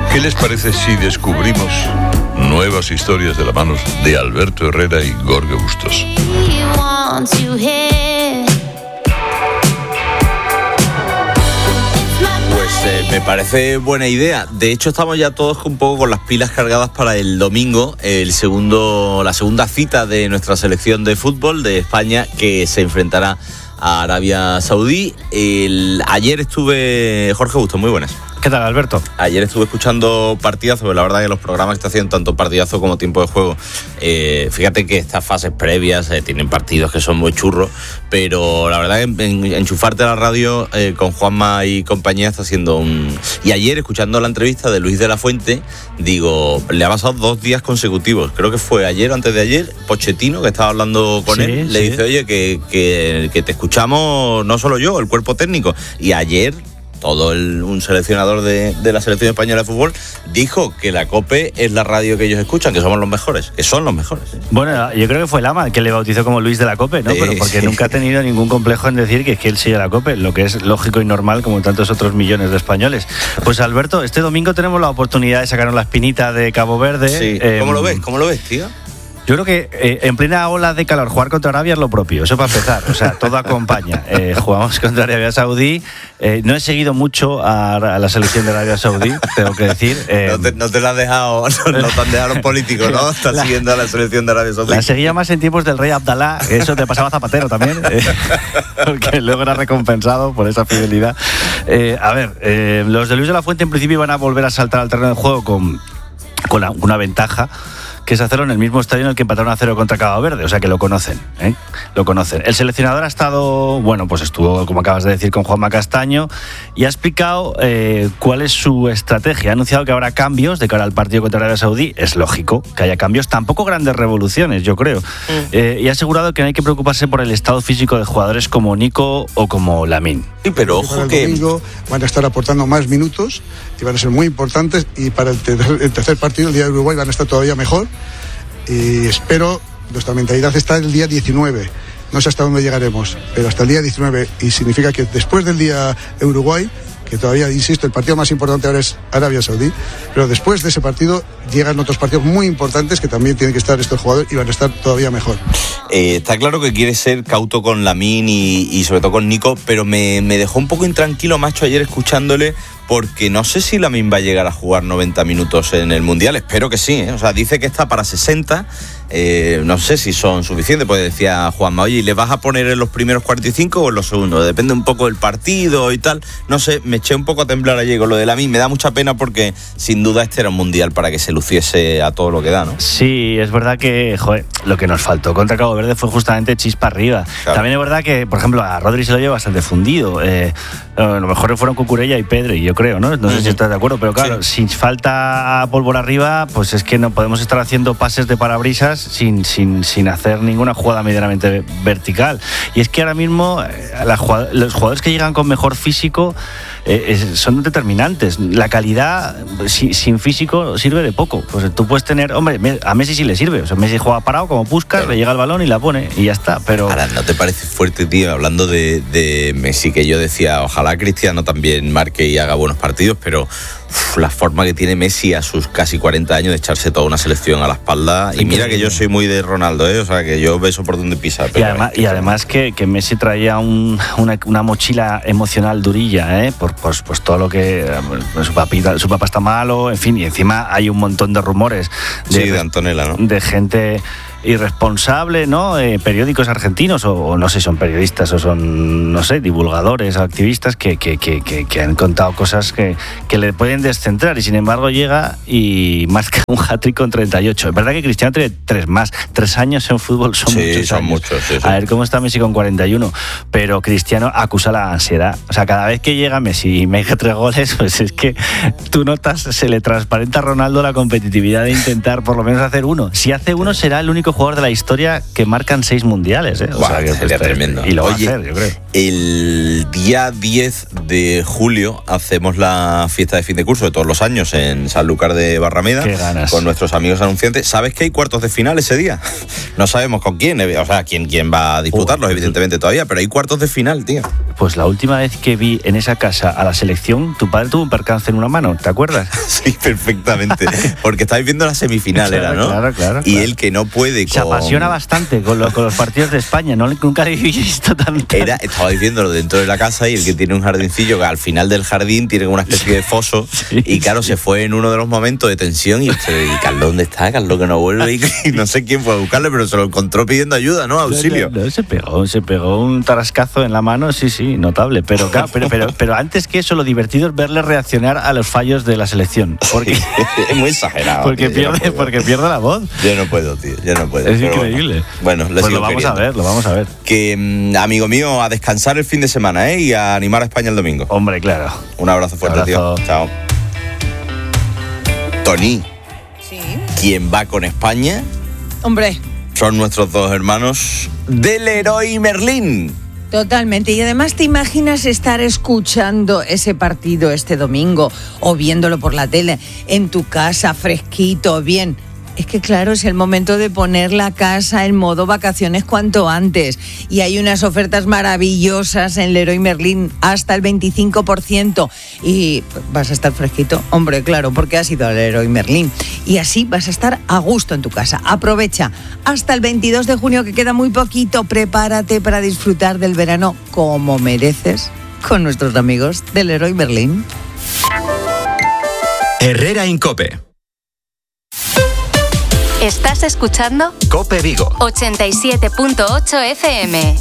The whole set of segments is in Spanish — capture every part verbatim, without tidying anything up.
¿Qué les parece si descubrimos nuevas historias de la mano de Alberto Herrera y Jorge Bustos? Pues eh, me parece buena idea. De hecho, estamos ya todos un poco con las pilas cargadas para el domingo, el segundo, la segunda cita de nuestra selección de fútbol de España, que se enfrentará a Arabia Saudí. El, ayer estuve... Jorge Bustos, muy buenas. ¿Qué tal, Alberto? Ayer estuve escuchando Partidazo, pero la verdad que los programas que está haciendo tanto Partidazo como Tiempo de Juego, eh, fíjate que estas fases previas eh, tienen partidos que son muy churros, pero la verdad que en, en, enchufarte a la radio eh, con Juanma y compañía está haciendo un... Y ayer, escuchando la entrevista de Luis de la Fuente, digo, le ha pasado dos días consecutivos, creo que fue ayer o antes de ayer, Pochettino, que estaba hablando con sí, él, sí. le dice, oye, que, que, que te escuchamos no solo yo, el cuerpo técnico, y ayer... todo el, un seleccionador de, de la selección española de fútbol dijo que la COPE es la radio que ellos escuchan, que somos los mejores, que son los mejores. ¿eh? Bueno, yo creo que fue Lama el que le bautizó como Luis de la COPE, ¿no? Sí, pero porque sí. nunca ha tenido ningún complejo en decir que es que él sigue la COPE, lo que es lógico y normal como tantos otros millones de españoles. Pues Alberto, este domingo tenemos la oportunidad de sacarnos la espinita de Cabo Verde. Sí. Eh, ¿Cómo lo ves? ¿Cómo lo ves, tío? Yo creo que eh, en plena ola de calor jugar contra Arabia es lo propio, eso para empezar, o sea, todo acompaña. Eh, jugamos contra Arabia Saudí, eh, no he seguido mucho a, a la selección de Arabia Saudí, tengo que decir. Eh, no, te, no te la has dejado, no, no te han dejado los políticos, ¿no? Estás la, siguiendo a la selección de Arabia Saudí. La seguía más en tiempos del rey Abdalá, eso te pasaba Zapatero también, eh, porque luego era recompensado por esa fidelidad. Eh, a ver, eh, los de Luis de la Fuente en principio van a volver a saltar al terreno de juego con, con la, una ventaja, que es hacerlo en el mismo estadio en el que empataron a cero contra Cabo Verde, o sea que lo conocen, ¿eh? Lo conocen. El seleccionador ha estado, bueno, pues estuvo, como acabas de decir, con Juanma Castaño y ha explicado eh, cuál es su estrategia. Ha anunciado que habrá cambios de cara al partido contra Arabia Saudí. Es lógico que haya cambios, tampoco grandes revoluciones, yo creo. Mm. Eh, y ha asegurado que no hay que preocuparse por el estado físico de jugadores como Nico o como Lamine. Sí, pero ojo que... El domingo van a estar aportando más minutos y van a ser muy importantes, y para el tercer, el tercer partido, el día de Uruguay, van a estar todavía mejor. Y espero, nuestra mentalidad está el día diecinueve, no sé hasta dónde llegaremos, pero hasta el día diecinueve, y significa que después del día de Uruguay, que todavía, insisto, el partido más importante ahora es Arabia Saudí, pero después de ese partido llegan otros partidos muy importantes que también tienen que estar estos jugadores y van a estar todavía mejor. Eh, está claro que quiere ser cauto con Lamine y, y sobre todo con Nico, pero me, me dejó un poco intranquilo, macho, ayer escuchándole, porque no sé si Lamine va a llegar a jugar noventa minutos en el Mundial, espero que sí, ¿eh? O sea, dice que está para sesenta, eh, no sé si son suficientes, pues decía Juanma, oye, ¿le vas a poner en los primeros cuarenta y cinco o en los segundos? Depende un poco del partido y tal, no sé, me eché un poco a temblar ayer con lo de Lamine, me da mucha pena porque sin duda este era un Mundial para que se luciese a todo lo que da, ¿no? Sí, es verdad que, joder, lo que nos faltó contra Cabo Verde fue justamente chispa arriba. Claro. También es verdad que, por ejemplo, a Rodri se lo lleva bastante fundido, eh, a lo mejor fueron Cucurella y Pedro, y yo creo, ¿no? No sé uh-huh. si estás de acuerdo, pero claro, sí. si falta pólvora arriba, pues es que no podemos estar haciendo pases de parabrisas sin, sin, sin hacer ninguna jugada medianamente vertical. Y es que ahora mismo la, los jugadores que llegan con mejor físico eh, es, son determinantes. La calidad si, sin físico sirve de poco. Pues tú puedes tener, hombre, a Messi sí le sirve. O sea, Messi juega parado como Puskás, claro. le llega el balón y la pone y ya está. Pero ahora, ¿no te parece fuerte, tío? Hablando de, de Messi, que yo decía, ojalá Cristiano también marque y haga buenos partidos, pero uf, la forma que tiene Messi a sus casi cuarenta años de echarse toda una selección a la espalda. Y mira que yo soy muy de Ronaldo, ¿eh? O sea, que yo beso por donde pisa. Pero y además, y además que, que Messi traía un, una, una mochila emocional durilla, ¿eh? Por pues, pues todo lo que su, papita, su papá está malo, en fin, y encima hay un montón de rumores de, sí, de Antonella, ¿no? De gente irresponsable, ¿no? Eh, periódicos argentinos, o, o no sé, son periodistas o son, no sé, divulgadores o activistas que, que, que, que, que han contado cosas que, que le pueden descentrar, y sin embargo llega y marca un hat-trick con treinta y ocho. Es verdad que Cristiano tiene tres más, tres años en fútbol son sí, muchos son años. muchos, sí, sí. A ver cómo está Messi con cuarenta y uno, pero Cristiano acusa la ansiedad. O sea, cada vez que llega Messi y mete tres goles, pues es que tú notas, se le transparenta a Ronaldo la competitividad de intentar por lo menos hacer uno. Si hace uno será el único único jugador de la historia que marcan seis mundiales, ¿eh? O Buah, sea, que sería este, tremendo. Y lo Oye, va a hacer, yo creo. El día diez de julio hacemos la fiesta de fin de curso de todos los años en Sanlúcar de Barrameda. Qué ganas. Con nuestros amigos anunciantes. ¿Sabes que hay cuartos de final ese día? No sabemos con quién, o sea, quién, quién va a disputarlos, oh, evidentemente todavía, pero hay cuartos de final, tío. Pues la última vez que vi en esa casa a la selección, tu padre tuvo un percance en una mano, ¿te acuerdas? Sí, perfectamente. Porque estáis viendo la semifinal, claro, era, ¿no? Claro, claro. Y claro. él que no puede con... Se apasiona bastante con, lo, con los partidos de España, ¿no? Nunca le he visto tan... tan... Era, estabais viéndolo dentro de la casa y el que tiene un jardincillo que al final del jardín tiene una especie de foso, sí, y claro, se fue en uno de los momentos de tensión y, y Carlos, ¿dónde está? Carlos que no vuelve y, y no sé quién fue a buscarle, pero se lo encontró pidiendo ayuda, ¿no? Auxilio. No, no, no, se pegó, se pegó un tarascazo en la mano, sí, sí, notable, pero claro, pero, pero, pero antes que eso, lo divertido es verle reaccionar a los fallos de la selección, porque es muy exagerado. Porque tío, pierde, no porque pierde la voz. Yo no puedo, tío, yo no puedo. Es increíble. Bueno, bueno pues lo vamos queriendo. a ver, lo vamos a ver. Que, amigo mío, a descansar el fin de semana, ¿eh? Y a animar a España el domingo. Hombre, claro. Un abrazo fuerte, abrazo. tío. Chao. Tony. Sí. ¿Quién va con España? Hombre. Son nuestros dos hermanos del Leroy Merlin. Totalmente. Y además, ¿te imaginas estar escuchando ese partido este domingo o viéndolo por la tele en tu casa, fresquito, bien? Es que claro, es el momento de poner la casa en modo vacaciones cuanto antes. Y hay unas ofertas maravillosas en Leroy Merlin, hasta el veinticinco por ciento. Y vas a estar fresquito, hombre, claro, porque has ido al Leroy Merlin. Y así vas a estar a gusto en tu casa. Aprovecha hasta el veintidós de junio, que queda muy poquito. Prepárate para disfrutar del verano como mereces con nuestros amigos de Leroy Merlin. Herrera en COPE. ¿Estás escuchando? COPE Vigo. ochenta y siete punto ocho F M.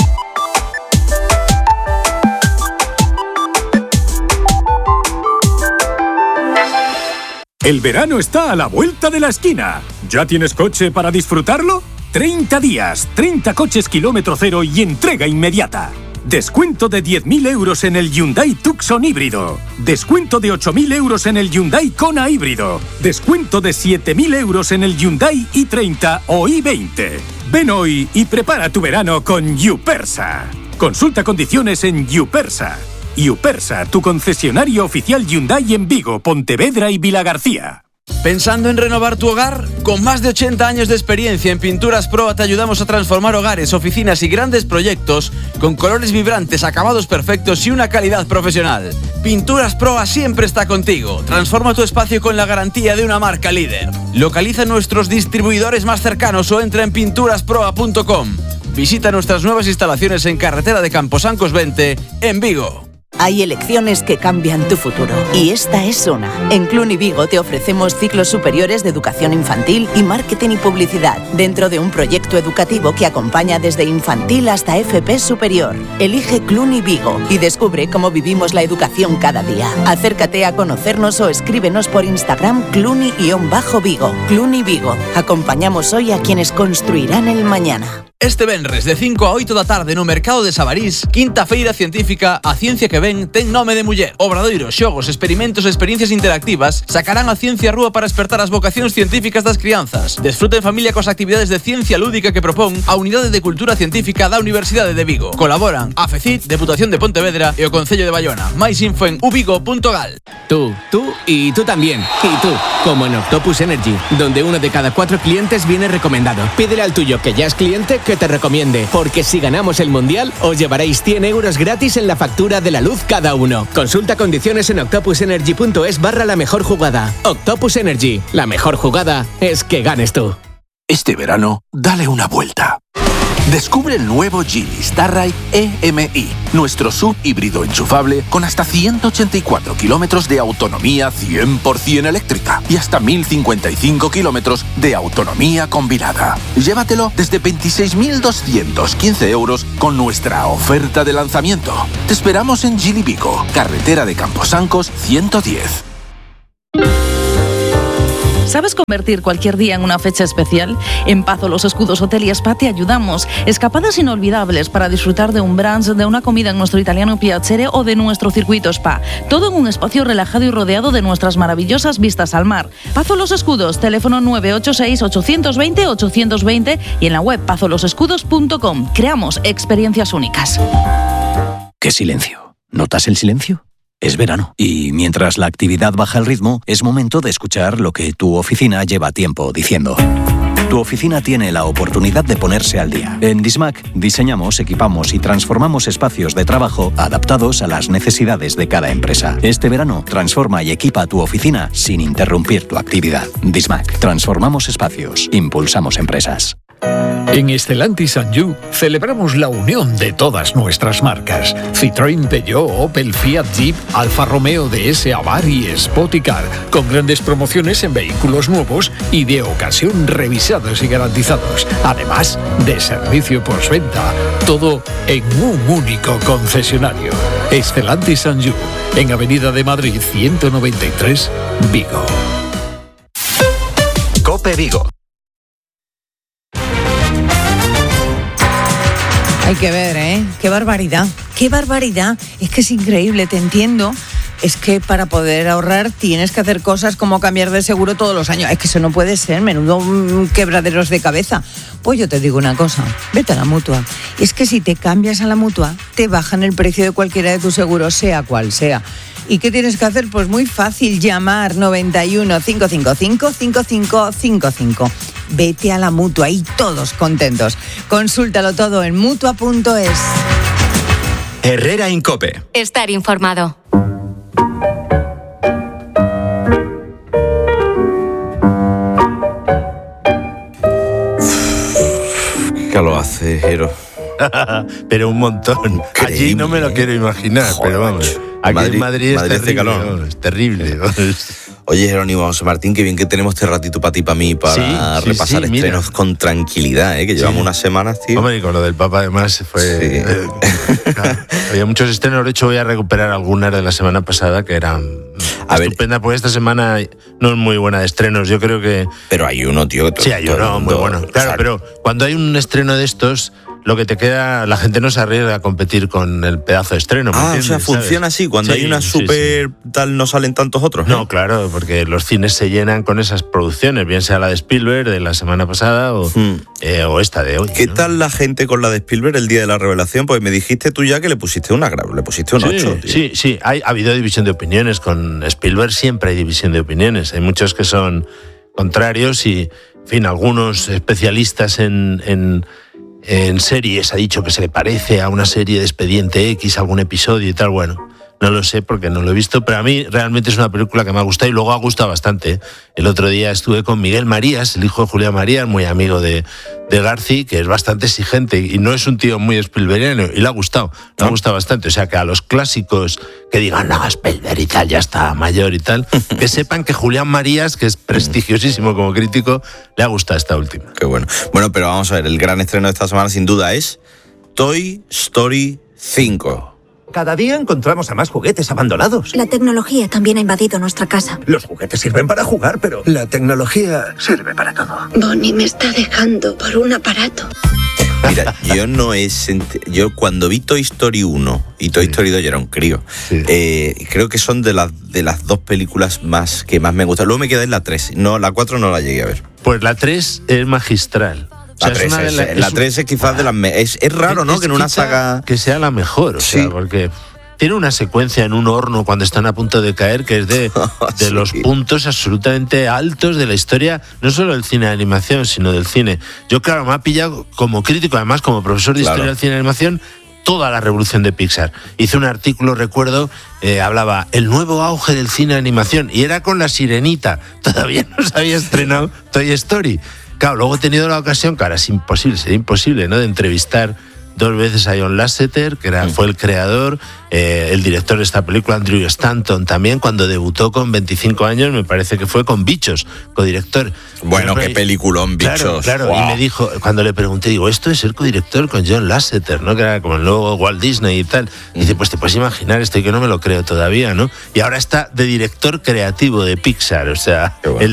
El verano está a la vuelta de la esquina. ¿Ya tienes coche para disfrutarlo? treinta días, treinta coches kilómetro cero y entrega inmediata. Descuento de diez mil euros en el Hyundai Tucson híbrido. Descuento de ocho mil euros en el Hyundai Kona híbrido. Descuento de siete mil euros en el Hyundai i treinta o i veinte. Ven hoy y prepara tu verano con Yupersa. Consulta condiciones en Yupersa. Yupersa, tu concesionario oficial Hyundai en Vigo, Pontevedra y Vilagarcía. ¿Pensando en renovar tu hogar? Con más de ochenta años de experiencia en Pinturas Proa te ayudamos a transformar hogares, oficinas y grandes proyectos con colores vibrantes, acabados perfectos y una calidad profesional. Pinturas Proa siempre está contigo. Transforma tu espacio con la garantía de una marca líder. Localiza nuestros distribuidores más cercanos o entra en pinturas proa punto com. Visita nuestras nuevas instalaciones en Carretera de Camposancos veinte, en Vigo. Hay elecciones que cambian tu futuro y esta es una. En Cluny Vigo te ofrecemos ciclos superiores de educación infantil y marketing y publicidad dentro de un proyecto educativo que acompaña desde infantil hasta F P superior. Elige Cluny Vigo y descubre cómo vivimos la educación cada día. Acércate a conocernos o escríbenos por Instagram Cluny-Vigo. Cluny Vigo. Acompañamos hoy a quienes construirán el mañana. Este venres de cinco a oito da tarde no Mercado de Sabarís, quinta feira científica A Ciencia que Ven ten nome de muller. Obradoiros, xogos, experimentos e experiencias interactivas sacarán a ciencia á rúa para despertar as vocacións científicas das crianzas. Desfruta en familia cos actividades de ciencia lúdica que propón a Unidade de Cultura Científica da Universidade de Vigo. Colaboran a FECIT, Deputación de Pontevedra e o Concello de Bayona. Máis info en uvigo punto gal. Tú, tú y tú también. Y tú, como en Octopus Energy, donde uno de cada cuatro clientes viene recomendado. Pídele al tuyo, que ya es cliente, que te recomiende, porque si ganamos el Mundial, os llevaréis cien euros gratis en la factura de la luz cada uno. Consulta condiciones en octopusenergy punto es barra la mejor jugada. Octopus Energy, la mejor jugada es que ganes tú. Este verano, dale una vuelta. Descubre el nuevo Geely Starride E M I, nuestro sub híbrido enchufable con hasta ciento ochenta y cuatro kilómetros de autonomía cien por ciento eléctrica y hasta mil cincuenta y cinco kilómetros de autonomía combinada. Llévatelo desde veintiséis mil doscientos quince euros con nuestra oferta de lanzamiento. Te esperamos en Geely Vigo, carretera de Camposancos ciento diez. ¿Sabes convertir cualquier día en una fecha especial? En Pazo Los Escudos Hotel y Spa te ayudamos. Escapadas inolvidables para disfrutar de un brunch, de una comida en nuestro italiano Piacere o de nuestro circuito spa. Todo en un espacio relajado y rodeado de nuestras maravillosas vistas al mar. Pazo Los Escudos, teléfono nueve ocho seis, ocho dos cero, ocho dos cero y en la web pazo los escudos punto com. Creamos experiencias únicas. ¡Qué silencio! ¿Notas el silencio? Es verano y mientras la actividad baja el ritmo, es momento de escuchar lo que tu oficina lleva tiempo diciendo. Tu oficina tiene la oportunidad de ponerse al día. En Dismac diseñamos, equipamos y transformamos espacios de trabajo adaptados a las necesidades de cada empresa. Este verano, transforma y equipa tu oficina sin interrumpir tu actividad. Dismac. Transformamos espacios. Impulsamos empresas. En Stellantis and You celebramos la unión de todas nuestras marcas. Citroën, Peugeot, Opel, Fiat, Jeep, Alfa Romeo, D S, Abarth y Spoticar, con grandes promociones en vehículos nuevos y de ocasión revisados y garantizados. Además de servicio postventa, todo en un único concesionario. Stellantis and You, en Avenida de Madrid ciento noventa y tres, Vigo. COPE Vigo. Hay que ver, ¿eh? Qué barbaridad, qué barbaridad. Es que es increíble, te entiendo. Es que para poder ahorrar tienes que hacer cosas como cambiar de seguro todos los años. Es que eso no puede ser, menudo quebraderos de cabeza. Pues yo te digo una cosa, vete a la Mutua. Es que si te cambias a la Mutua, te bajan el precio de cualquiera de tus seguros, sea cual sea. ¿Y qué tienes que hacer? Pues muy fácil, llamar noventa y uno, cinco cinco cinco, cinco cinco cinco cinco. Vete a la Mutua y todos contentos. Consúltalo todo en mutua punto es. Herrera Incope. Estar informado. ¿Qué lo hace, Jero? Pero un montón. Increíble. Allí no me lo quiero imaginar. Joder, pero vamos. Aquí Madrid, en Madrid es Madrid terrible. Calor. No, es terrible. Oye, Jerónimo José Martín, qué bien que tenemos este ratito para ti y para mí para sí, repasar sí, sí, estrenos mira. Con tranquilidad, ¿eh? Que llevamos sí. unas semanas, tío. Hombre, y con lo del Papa además fue... Sí. Eh, claro, había muchos estrenos, de hecho voy a recuperar algunas de la semana pasada que eran a estupendas, ver. Porque esta semana no es muy buena de estrenos, yo creo que... Pero hay uno, tío. Todo, sí, hay uno muy bueno. Claro, claro, pero cuando hay un estreno de estos... Lo que te queda, la gente no se arriesga a competir con el pedazo de estreno. Ah, o sea, funciona ¿sabes? Así. Cuando sí, hay una super sí, sí. tal, no salen tantos otros. No, no, claro, porque los cines se llenan con esas producciones, bien sea la de Spielberg de la semana pasada o, hmm. eh, o esta de hoy. ¿Qué ¿no? tal la gente con la de Spielberg el día de la revelación? Pues me dijiste tú ya que le pusiste una le pusiste un sí, ocho. Tío. Sí, sí, hay, ha habido división de opiniones. Con Spielberg siempre hay división de opiniones. Hay muchos que son contrarios y, en fin, algunos especialistas en... en en series ha dicho que se le parece a una serie de Expediente X, algún episodio y tal, bueno, no lo sé porque no lo he visto, pero a mí realmente es una película que me ha gustado y luego ha gustado bastante. El otro día estuve con Miguel Marías, el hijo de Julián Marías, muy amigo de, de Garci, que es bastante exigente y no es un tío muy Spielbergiano y le ha gustado, le ha gustado bastante. O sea, que a los clásicos que digan, no, Spielberg y tal, ya está mayor y tal, que sepan que Julián Marías, que es prestigiosísimo como crítico, le ha gustado esta última. Qué bueno. Bueno, pero vamos a ver, el gran estreno de esta semana sin duda es Toy Story cinco. Cada día encontramos a más juguetes abandonados. La tecnología también ha invadido nuestra casa. Los juguetes sirven para jugar, pero la tecnología sirve para todo. Bonnie me está dejando por un aparato. Mira, yo no he senti- yo cuando vi Toy Story uno y Toy sí. Story dos, yo era un crío. Sí. Eh, creo que son de las de las dos películas más que más me gustan. Luego me quedé en la tres. No, la cuatro no la llegué a ver. Pues la tres es magistral. O sea, la tres es, es, la es, tres es quizás de las... Me- es, es raro, ¿no? Es que en una saga... Que sea la mejor, o sí. sea, porque... Tiene una secuencia en un horno cuando están a punto de caer que es de, de sí. los puntos absolutamente altos de la historia, no solo del cine de animación, sino del cine. Yo, claro, me ha pillado como crítico, además como profesor de claro. historia del cine de animación, toda la revolución de Pixar. Hice un artículo, recuerdo, eh, hablaba el nuevo auge del cine de animación y era con La Sirenita. Todavía no se había estrenado Toy Story. Claro, luego he tenido la ocasión, que ahora es imposible, sería imposible, ¿no?, de entrevistar dos veces a John Lasseter, que era, fue el creador, eh, el director de esta película, Andrew Stanton, también, cuando debutó con veinticinco años, me parece que fue con Bichos, codirector. Bueno, qué peliculón, Bichos. Claro, claro. Wow. Y me dijo, cuando le pregunté, digo, esto es ser codirector con John Lasseter, ¿no?, que era como el nuevo Walt Disney y tal. Y dice, pues te puedes imaginar esto, y que no me lo creo todavía, ¿no? Y ahora está de director creativo de Pixar, o sea, bueno. el...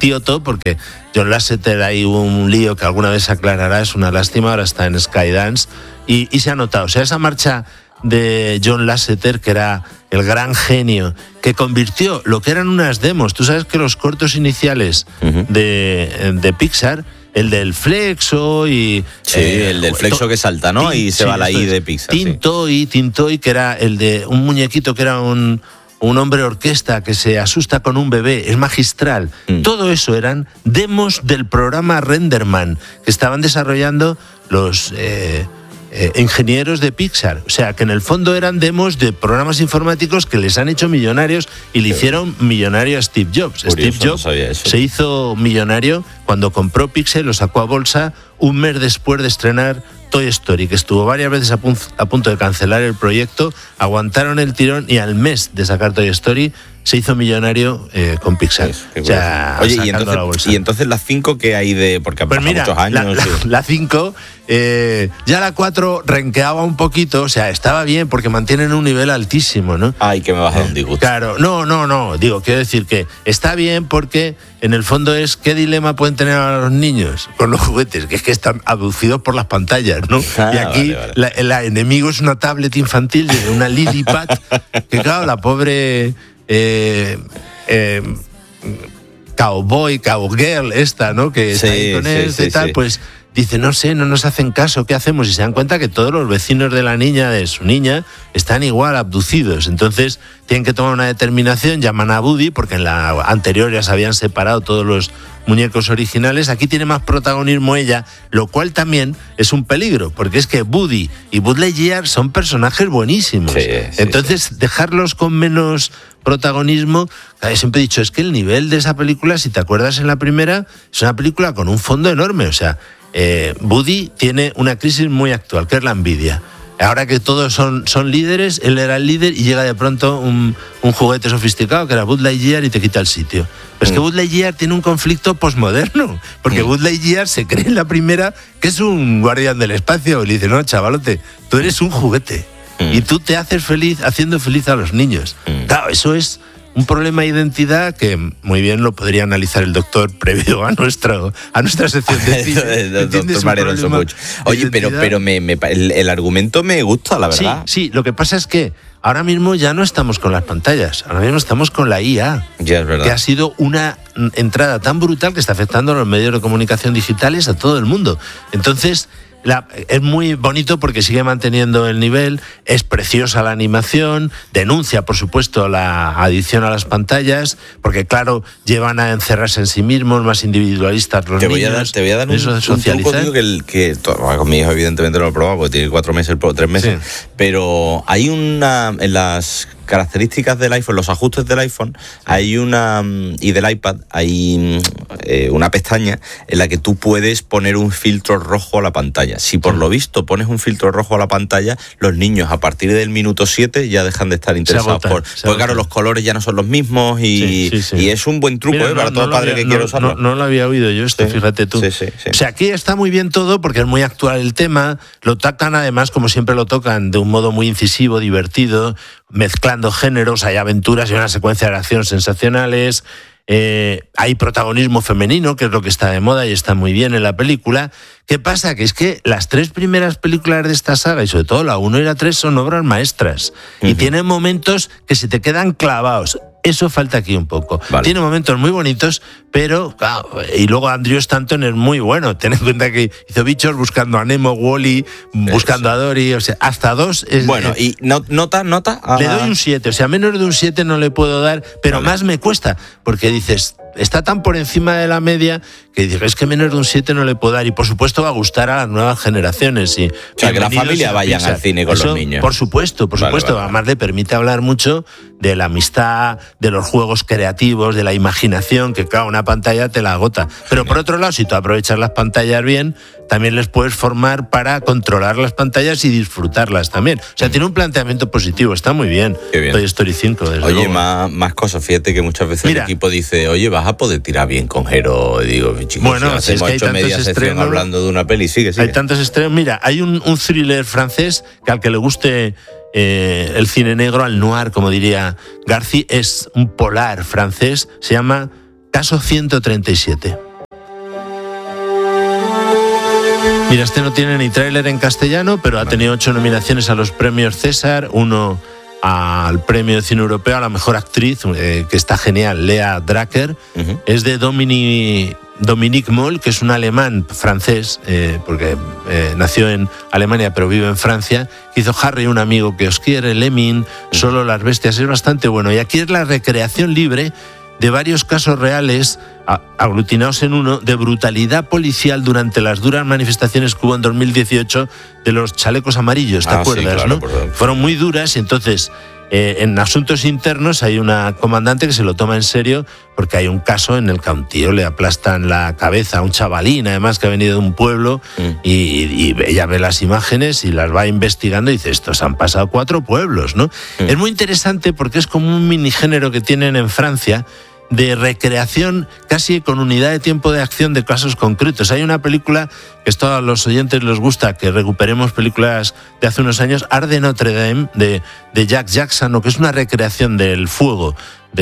tío todo, porque John Lasseter hay un lío que alguna vez se aclarará, es una lástima, ahora está en Skydance, y, y se ha notado. O sea, esa marcha de John Lasseter, que era el gran genio, que convirtió lo que eran unas demos. Tú sabes que los cortos iniciales uh-huh. de, de Pixar, el del Flexo y... Sí, eh, el del Flexo to, que salta, ¿no? Y se sí, va la I de Pixar. Tintoy, sí. Tintoy, que era el de un muñequito que era un, un hombre orquesta que se asusta con un bebé, es magistral. Mm. Todo eso eran demos del programa Renderman, que estaban desarrollando los... Eh, Eh, ingenieros de Pixar, o sea que en el fondo eran demos de programas informáticos que les han hecho millonarios y le hicieron millonario a Steve Jobs. Curioso, Steve Jobs no sabía eso. Se hizo millonario cuando compró Pixar, lo sacó a bolsa un mes después de estrenar Toy Story, que estuvo varias veces a, pun- a punto de cancelar el proyecto, aguantaron el tirón y al mes de sacar Toy Story se hizo millonario eh, con Pixar. Sí, o sea, oye, y entonces, la bolsa. y entonces las cinco que hay de... Porque han pues pasado mira, muchos años. La cinco, eh, ya la cuatro renqueaba un poquito, o sea, estaba bien porque mantienen un nivel altísimo, ¿no? Ay, que me vas a dar un disgusto. Claro, no, no, no, digo, quiero decir que está bien porque en el fondo es qué dilema pueden tener ahora los niños con los juguetes, que es que están abducidos por las pantallas, ¿no? Ah, y aquí vale, vale. La, la enemigo es una tablet infantil de una Lilipad, que claro, la pobre... Eh, eh, cowboy, cowgirl esta, ¿no? Que está sí, ahí con él sí, y tal, sí. Pues dice, no sé, no nos hacen caso, ¿qué hacemos? Y se dan cuenta que todos los vecinos de la niña, de su niña, están igual abducidos. Entonces tienen que tomar una determinación, llaman a Woody, porque en la anterior ya se habían separado todos los muñecos originales. Aquí tiene más protagonismo ella, lo cual también es un peligro, porque es que Woody y Buzz Lightyear son personajes buenísimos. Sí, sí, Entonces, sí. dejarlos con menos protagonismo, siempre he dicho, es que el nivel de esa película, si te acuerdas en la primera, es una película con un fondo enorme, o sea, eh, Woody tiene una crisis muy actual, que es la envidia. Ahora que todos son, son líderes, él era el líder y llega de pronto un, un juguete sofisticado que era Buzz Lightyear y te quita el sitio. Pero es que Buzz Lightyear tiene un conflicto posmoderno, porque Buzz Lightyear se cree en la primera que es un guardián del espacio y le dice, no, chavalote, tú eres un juguete y tú te haces feliz haciendo feliz a los niños. Claro, eso es un problema de identidad que muy bien lo podría analizar el doctor previo a nuestro a nuestra sección de cine. El doctor Mariano Somucho. Oye, pero, pero me, me, el, el argumento me gusta, la verdad. Sí, sí, lo que pasa es que ahora mismo ya no estamos con las pantallas, ahora mismo estamos con la I A, ya es verdad. Que ha sido una entrada tan brutal que está afectando a los medios de comunicación digitales a todo el mundo. Entonces... La, es muy bonito porque sigue manteniendo el nivel, es preciosa la animación, denuncia por supuesto la adicción a las pantallas, porque claro, llevan a encerrarse en sí mismos, más individualistas los te voy niños. A dar, te voy a dar un, eso de socializar. un truco, que, el, que con mi hijo evidentemente no lo he probado porque tiene cuatro meses, tres meses, sí. Pero hay una, en las características del iPhone, los ajustes del iPhone, sí. Hay una, y del iPad, hay eh, una pestaña en la que tú puedes poner un filtro rojo a la pantalla. Si por lo visto pones un filtro rojo a la pantalla, los niños a partir del minuto siete ya dejan de estar interesados. Agota, por, porque claro, los colores ya no son los mismos y, sí, sí, sí. Y es un buen truco. Mira, eh, no, para todo no padre había, que no, quiera usarlo. No, no lo había oído yo esto, sí, fíjate tú. Sí, sí, sí. O sea, aquí está muy bien todo porque es muy actual el tema, lo tocan además como siempre lo tocan, de un modo muy incisivo, divertido, mezclando géneros, hay aventuras y una secuencia de acción sensacionales. Eh, hay protagonismo femenino, que es lo que está de moda y está muy bien en la película. ¿Qué pasa? Que es que las tres primeras películas de esta saga, y sobre todo la uno y la tres, son obras maestras. Uh-huh. Y tienen momentos que se te quedan clavados. Eso falta aquí un poco. Vale. Tiene momentos muy bonitos, pero claro, y luego Andrew Stanton es muy bueno. Ten en cuenta que hizo Bichos buscando a Nemo, Wall-E, buscando a Dory, o sea, hasta dos. Es, bueno, y no, nota, nota. Ah. Le doy un siete, o sea, menos de un siete no le puedo dar, pero vale. Más me cuesta, porque dices, está tan por encima de la media que dices, es que menos de un siete no le puedo dar, y por supuesto va a gustar a las nuevas generaciones. Y, o sea, que la familia vayan al cine con Eso, los niños. Por supuesto, por vale, supuesto. Vale, Además le permite hablar mucho de la amistad, de los juegos creativos, de la imaginación, que claro, una pantalla te la agota. Pero por otro lado, si tú aprovechas las pantallas bien, también les puedes formar para controlar las pantallas y disfrutarlas también. O sea, tiene un planteamiento positivo, está muy bien. bien. Toy Story cinco, desde Oye, luego. más, más cosas, fíjate que muchas veces Mira, el equipo dice, oye, vas a poder tirar bien con Jero. Y digo, chicos, bueno, si hacemos si es que hecho media sección hablando de una peli, sigue, sigue. Hay tantos estrenos. Mira, hay un, un thriller francés que al que le guste eh, el cine negro, al noir, como diría Garci, es un polar francés, se llama Caso ciento treinta y siete. Mira, este no tiene ni tráiler en castellano, pero ha tenido ocho nominaciones a los premios César, uno al premio de cine europeo a la mejor actriz, eh, que está genial, Lea Drucker. Uh-huh. Es de Dominique, Dominique Moll, que es un alemán francés, eh, porque eh, nació en Alemania pero vive en Francia, que hizo Harry, un amigo que os quiere, Lemming, uh-huh. Solo las bestias, es bastante bueno. Y aquí es la recreación libre de varios casos reales aglutinados en uno de brutalidad policial durante las duras manifestaciones que hubo en dos mil dieciocho de los chalecos amarillos, ¿te ah, acuerdas? Sí, claro, ¿no? Fueron muy duras y entonces eh, en asuntos internos hay una comandante que se lo toma en serio porque hay un caso en el que a un tío le aplastan la cabeza a un chavalín, además que ha venido de un pueblo mm. y, y ella ve las imágenes y las va investigando y dice, estos han pasado cuatro pueblos, ¿no? Mm. Es muy interesante porque es como un minigénero que tienen en Francia de recreación casi con unidad de tiempo de acción de casos concretos. Hay una película que esto a los oyentes les gusta, que recuperemos películas de hace unos años, Arde Notre Dame, de, de Jack Jackson, que es una recreación del fuego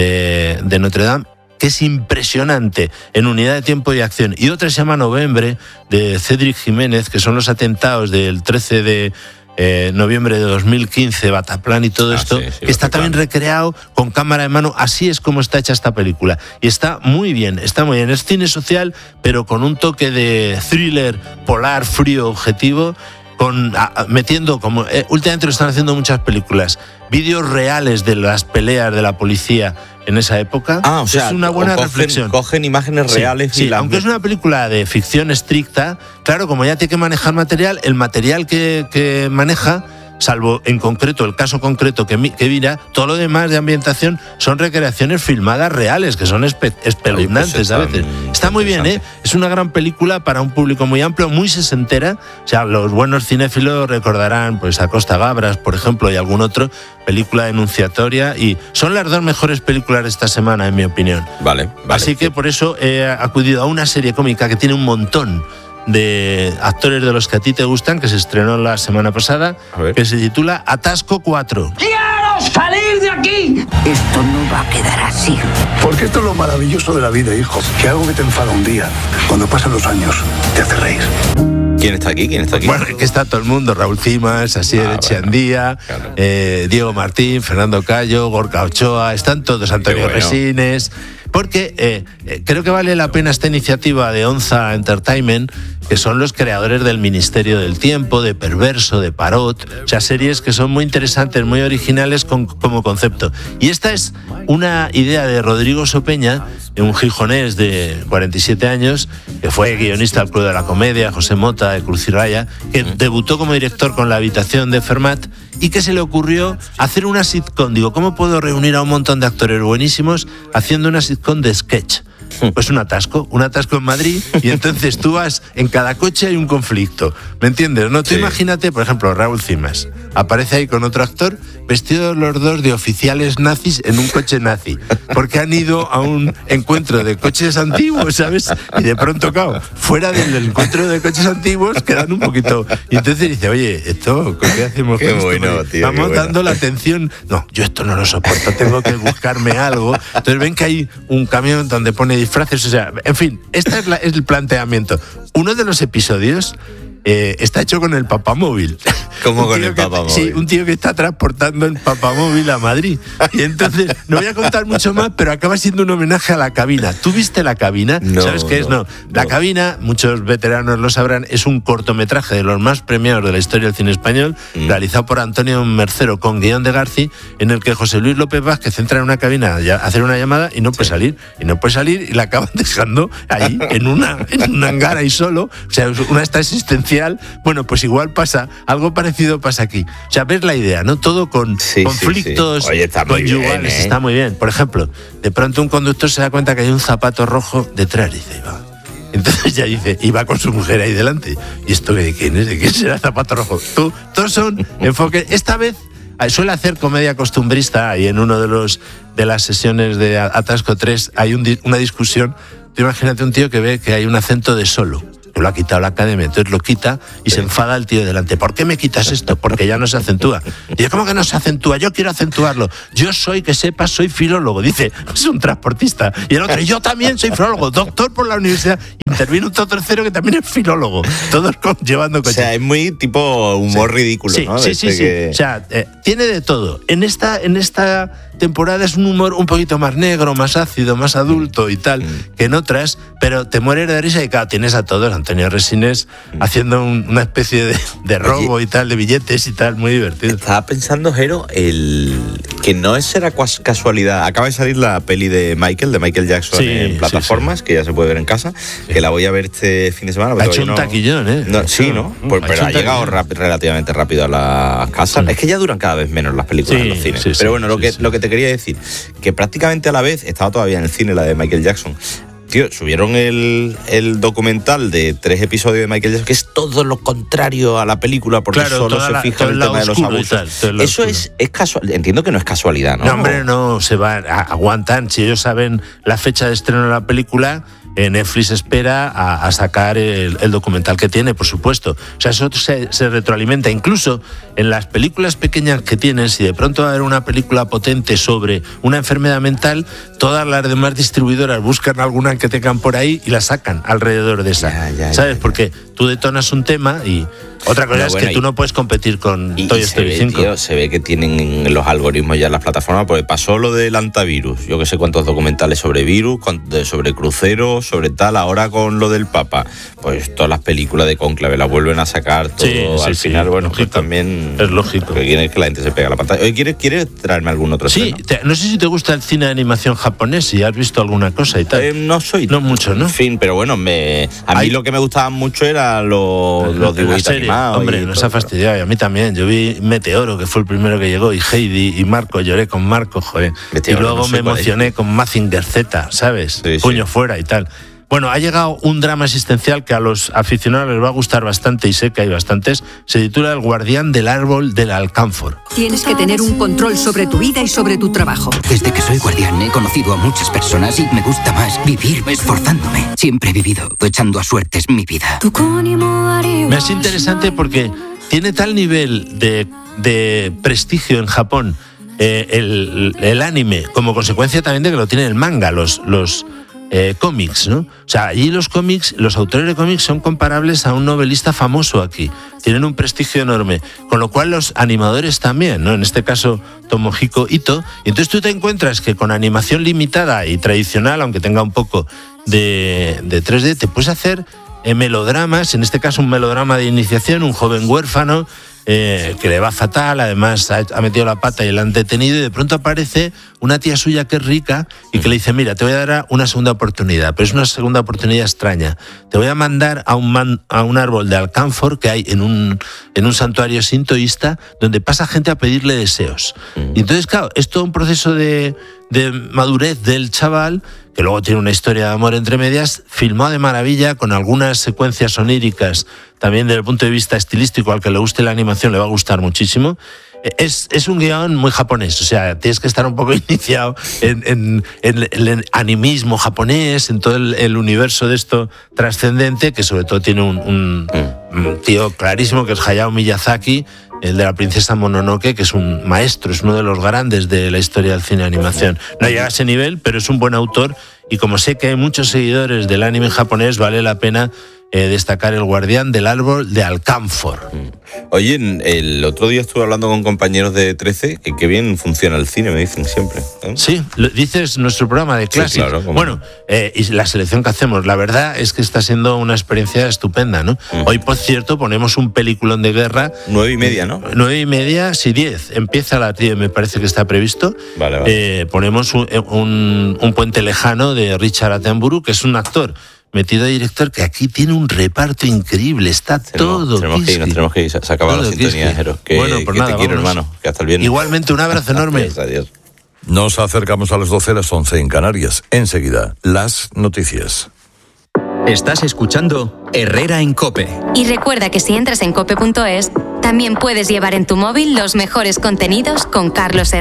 de, de Notre Dame, que es impresionante en unidad de tiempo y acción. Y otra se llama Noviembre, de Cédric Jiménez, que son los atentados del trece de Eh, noviembre de dos mil quince, Bataclan y todo ah, esto, sí, sí, que está Bataclan. También recreado con cámara de mano. Así es como está hecha esta película. Y está muy bien, está muy bien. Es cine social, pero con un toque de thriller polar, frío, objetivo, con a, metiendo, como eh, últimamente lo están haciendo muchas películas, vídeos reales de las peleas de la policía en esa época. Ah, o sea, es una buena cogen, reflexión. Cogen imágenes reales. Sí, y sí, las... aunque es una película de ficción estricta, claro, como ya tiene que manejar material, el material que, que maneja, salvo en concreto el caso concreto que, que mira, todo lo demás de ambientación son recreaciones filmadas reales, que son espe- espeluznantes. Pues a veces. Está muy bien, ¿eh? Es una gran película para un público muy amplio, muy sesentera. O sea, los buenos cinéfilos recordarán pues a Costa Gabras, por ejemplo, y algún otro, película denunciatoria, y son las dos mejores películas de esta semana, en mi opinión. Vale, vale. Así que por eso he acudido a una serie cómica que tiene un montón de actores de los que a ti te gustan, que se estrenó la semana pasada, que se titula Atasco cuatro. ¡Quiero salir de aquí! Esto no va a quedar así. Porque esto es lo maravilloso de la vida, hijo. Que algo que te enfada un día, cuando pasan los años, te hace reír. ¿Quién está aquí? ¿Quién está aquí? Bueno, que está todo el mundo, Raúl Cimas, Asier ah, Echeandía, bueno, claro. eh, Diego Martín, Fernando Cayo, Gorka Ochoa, están todos, Antonio bueno. Resines, porque eh, eh, creo que vale la pena esta iniciativa de Onza Entertainment, que son los creadores del Ministerio del Tiempo, de Perverso, de Parot, o sea, series que son muy interesantes, muy originales con, como concepto. Y esta es una idea de Rodrigo Sopeña, un gijonés de cuarenta y siete años, que fue guionista del Club de la Comedia, José Mota, de Cruz y Raya, que debutó como director con La Habitación de Fermat y que se le ocurrió hacer una sitcom. Digo, ¿cómo puedo reunir a un montón de actores buenísimos haciendo una sitcom de sketch? Pues un atasco, un atasco en Madrid, y entonces tú vas, en cada coche hay un conflicto, ¿me entiendes? No, tú sí. Imagínate, por ejemplo, Raúl Cimas aparece ahí con otro actor, vestidos los dos de oficiales nazis en un coche nazi, porque han ido a un encuentro de coches antiguos, ¿sabes? Y de pronto, claro, fuera del encuentro de coches antiguos quedan un poquito, y entonces dice, oye, esto, ¿qué hacemos qué con bueno, esto? Tío, Vamos qué dando bueno. la atención, no, yo esto no lo soporto, tengo que buscarme algo. Entonces ven que hay un camión donde pone disfraces, o sea, en fin, este es, la, es el planteamiento. Uno de los episodios eh, está hecho con el papamóvil. ¿Cómo con el que, papamóvil? Sí, un tío que está transportando el papamóvil a Madrid. Y entonces, no voy a contar mucho más, pero acaba siendo un homenaje a La Cabina. ¿Tú viste La Cabina? No, ¿Sabes qué no, es? No. La no. Cabina, muchos veteranos lo sabrán, es un cortometraje de los más premiados de la historia del cine español, mm. realizado por Antonio Mercero con guión de Garci, en el que José Luis López Vázquez entra en una cabina a hacer una llamada y no puede sí. salir. Y no puede salir y la acaban dejando ahí, en, una, en un hangar ahí solo. O sea, una esta existencial. Bueno, pues igual pasa, algo parecido pasa aquí. O sea, ves la idea, ¿no? Todo con sí, conflictos sí, sí. Oye, está muy conyugales, bien, ¿eh? Está muy bien. Por ejemplo, de pronto un conductor se da cuenta que hay un zapato rojo detrás, dice, va. Entonces ya dice, y va con su mujer ahí delante. ¿Y esto de quién es? ¿De quién será el zapato rojo? Tú, todos son enfoques. Esta vez suele hacer comedia costumbrista y en uno de los de las sesiones de Atasco tres hay un, una discusión. Tú imagínate un tío que ve que hay un acento de solo. porque lo ha quitado la academia. Entonces lo quita y se enfada el tío delante. ¿Por qué me quitas esto? Porque ya no se acentúa. Y yo, ¿cómo que no se acentúa? Yo quiero acentuarlo. Yo soy, que sepas, soy filólogo. Dice, es un transportista. Y el otro, yo también soy filólogo, doctor por la universidad. Interviene un tercero que también es filólogo. Todos con, llevando coche. O sea, es muy tipo humor sí. ridículo, sí, ¿no? Sí, sí, este sí. que... O sea, eh, tiene de todo. En esta, en esta temporada es un humor un poquito más negro, más ácido, más adulto y tal, mm. que en otras, pero te mueres de risa y claro, tienes a todos. Antonio Resines mm. haciendo un, una especie de, de robo Oye, y tal, de billetes y tal, muy divertido. Estaba pensando, Jero, el que no es será casualidad. Acaba de salir la peli de Michael, de Michael Jackson sí, en plataformas, sí, sí. que ya se puede ver en casa, sí. que la voy a ver este fin de semana. Ha hecho un no, taquillón, ¿eh? No, sí, ¿no? Pues, ha pero ha llegado rap, relativamente rápido a las casas. Sí. Es que ya duran cada vez menos las películas sí, en los cines. Sí, pero bueno, sí, lo, que, sí. lo que te quería decir, que prácticamente a la vez, estaba todavía en el cine la de Michael Jackson. Tío, subieron el, el documental de tres episodios de Michael Jackson, que es todo lo contrario a la película, porque claro, solo se la, fija en el tema de los abusos. Tal, Eso es, es casual. Entiendo que no es casualidad, ¿no? No, hombre, no, se van, aguantan. Si ellos saben la fecha de estreno de la película, Netflix espera a, a sacar el, el documental que tiene, por supuesto. O sea, eso se, se retroalimenta. Incluso en las películas pequeñas que tienen, si de pronto va a haber una película potente sobre una enfermedad mental, todas las demás distribuidoras buscan alguna que tengan por ahí y la sacan alrededor de esa. Ya, ya, ¿sabes? Ya, ya. Porque tú detonas un tema y otra cosa no, es bueno, que tú no puedes competir con y, Toy y Story ve, cinco. Tío, se ve que tienen los algoritmos ya en las plataformas, porque pasó lo del antivirus. Yo que sé cuántos documentales sobre virus, sobre cruceros, sobre tal. Ahora con lo del Papa, pues todas las películas de Cónclave las vuelven a sacar todo. Sí, sí, al final, sí, bueno, pues también es lógico. Lo que quieren es que la gente se pegue a la pantalla. Oye, ¿quieres, ¿quieres traerme algún otro Sí, te, no sé si te gusta el cine de animación japonés, si has visto alguna cosa y tal. Eh, no soy. No mucho, ¿no? En fin, pero bueno, me, a mí Hay... lo que me gustaba mucho era los, los dibujos animados. Hombre, nos ha fastidiado, y a mí también. Yo vi Meteoro, que fue el primero que llegó, y Heidi, y Marco, lloré con Marco, joder. Meteoro, y luego no sé me emocioné con Mazinger Z, ¿sabes? Sí, Puño sí. fuera y tal. Bueno, ha llegado un drama existencial que a los aficionados les va a gustar bastante, y sé que hay bastantes. Se titula El guardián del árbol del alcánfor. Tienes que tener un control sobre tu vida y sobre tu trabajo. Desde que soy guardián he conocido a muchas personas y me gusta más vivir esforzándome. Siempre he vivido echando a suertes mi vida. Me es interesante porque tiene tal nivel de, de prestigio en Japón eh, el, el anime, como consecuencia también de que lo tiene el manga, los... los Eh, cómics, ¿no? O sea, allí los cómics, los autores de cómics son comparables a un novelista famoso aquí. Tienen un prestigio enorme. Con lo cual los animadores también, ¿no? En este caso, Tomohiko Ito. Y entonces tú te encuentras que con animación limitada y tradicional, aunque tenga un poco de, de tres D, te puedes hacer eh, melodramas, en este caso un melodrama de iniciación, un joven huérfano, Eh, que le va fatal, además ha, ha metido la pata y la han detenido, y de pronto aparece una tía suya que es rica y que le dice, mira, te voy a dar una segunda oportunidad, pero es una segunda oportunidad extraña. Te voy a mandar a un, man, a un árbol de alcánfor que hay en un, en un santuario sintoísta donde pasa gente a pedirle deseos. Mm. Y entonces, claro, es todo un proceso de, de madurez del chaval, que luego tiene una historia de amor entre medias, filmado de maravilla, con algunas secuencias oníricas, también desde el punto de vista estilístico. Al que le guste la animación le va a gustar muchísimo. Es, es un guión muy japonés, o sea, tienes que estar un poco iniciado en, en, en el animismo japonés, en todo el, el universo de esto trascendente, que sobre todo tiene un, un, un tío clarísimo, que es Hayao Miyazaki, el de la princesa Mononoke, que es un maestro, es uno de los grandes de la historia del cine de animación. No llega a ese nivel, pero es un buen autor, y como sé que hay muchos seguidores del anime japonés, vale la pena Eh, destacar El guardián del árbol de alcánfor. Oye, el otro día estuve hablando con compañeros de trece, que qué bien funciona el cine, me dicen siempre, ¿eh? Sí, lo, dices nuestro programa de clásicos. Sí, claro, bueno, eh, y la selección que hacemos, la verdad es que está siendo una experiencia estupenda, ¿no? Uh-huh. Hoy, por cierto, ponemos un peliculón de guerra. Nueve y media, ¿no? Nueve y media, sí, diez. Empieza la tía, me parece que está previsto. Vale, vale. Eh, ponemos un, un, un puente lejano de Richard Attenborough, que es un actor metido de director, que aquí tiene un reparto increíble, está tenemos, todo tenemos que ir, nos tenemos que ir, se ha acabado la sintonía, Jero. Que, bueno, pues que nada, te quiero, vámonos. hermano, que hasta el viernes. Igualmente, un abrazo enorme. Adiós, adiós. Nos acercamos a las doce, las once en Canarias. Enseguida, las noticias. Estás escuchando Herrera en COPE. Y recuerda que si entras en cope punto es, también puedes llevar en tu móvil los mejores contenidos con Carlos Herrera.